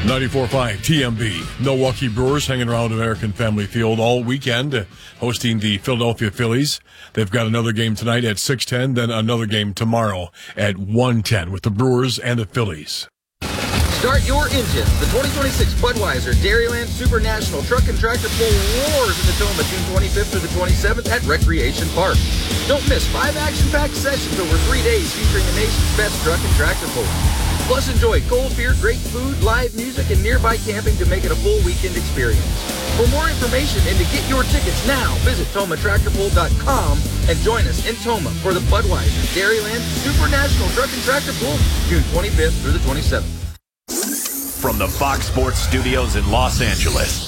94.5 TMB. Milwaukee Brewers hanging around American Family Field all weekend, hosting the Philadelphia Phillies. They've got another game tonight at 6:10, then another game tomorrow at 1:10 with the Brewers and the Phillies. Start your engines. The 2026 Budweiser Dairyland Super National Truck and Tractor Pull roars in the Toma June 25th through the 27th at Recreation Park. Don't miss 5 action-packed sessions over 3 days featuring the nation's best truck and tractor pull. Plus, enjoy cold beer, great food, live music, and nearby camping to make it a full weekend experience. For more information and to get your tickets now, visit TomaTractorPull.com and join us in Toma for the Budweiser Dairyland Super National Truck and Tractor Pull, June 25th through the 27th. From the Fox Sports Studios in Los Angeles,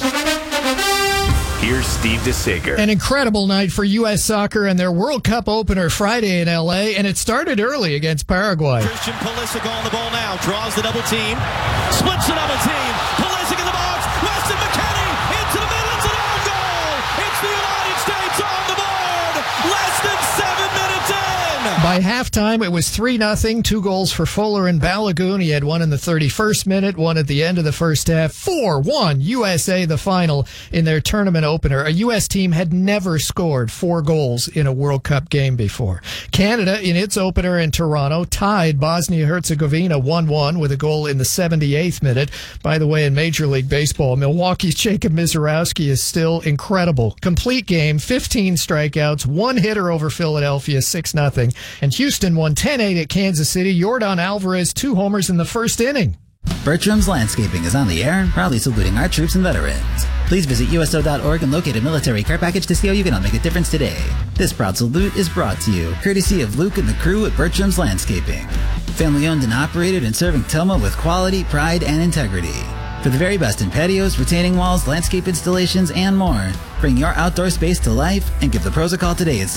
here's Steve DeSager. An incredible night for U.S. soccer and their World Cup opener Friday in L.A., and it started early against Paraguay. Christian Pulisic on the ball now, draws the double team, splits the double team, Pulisic in the box, Weston McKennie into the middle, it's an own goal! It's the United States on the board! Less than 7 minutes in! By halftime, it was 3-0, 2 goals for Fuller and Balogun. He had one in the 31st minute, one at the end of the first half. 4-1 USA, the final in their tournament opener. A U.S. team had never scored 4 goals in a World Cup game before. Canada, in its opener in Toronto, tied Bosnia-Herzegovina 1-1 with a goal in the 78th minute. By the way, in Major League Baseball, Milwaukee's Jacob Misiorowski is still incredible. Complete game, 15 strikeouts, 1 hitter over Philadelphia, 6-0. And Houston won 10-8 at Kansas City. Yordan Alvarez, 2 homers in the first inning. Bertram's Landscaping is on the air, proudly saluting our troops and veterans. Please visit USO.org and locate a military care package to see how you can all make a difference today. This proud salute is brought to you, courtesy of Luke and the crew at Bertram's Landscaping. Family owned and operated and serving Toma with quality, pride, and integrity. For the very best in patios, retaining walls, landscape installations, and more, bring your outdoor space to life and give the pros a call today at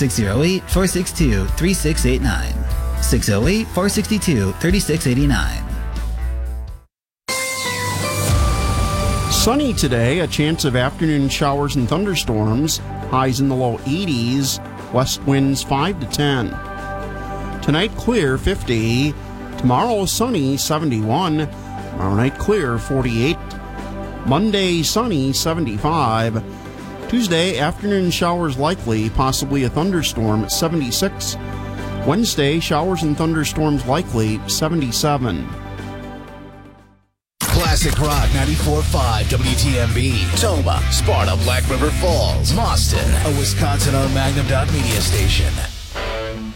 608-462-3689. 608-462-3689. Sunny today, a chance of afternoon showers and thunderstorms, highs in the low 80s, west winds 5 to 10. Tonight clear, 50. Tomorrow sunny, 71. Tomorrow night clear, 48. Monday sunny, 75. Tuesday afternoon showers likely, possibly a thunderstorm, 76. Wednesday showers and thunderstorms likely, 77. Classic Rock 94.5 WTMB. Toma, Sparta, Black River Falls, Boston, a Wisconsin-owned Magnum Dot Media station.